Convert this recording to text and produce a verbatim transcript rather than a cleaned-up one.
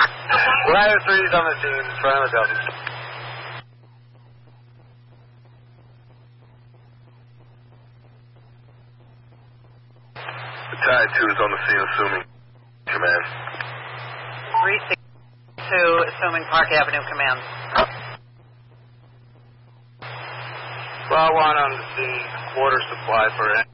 Ladder three is on the scene, front of the building. Tide two is on the scene, assuming command. three six two, assuming Park Avenue command. Well, one on the scene, quarter supply for it.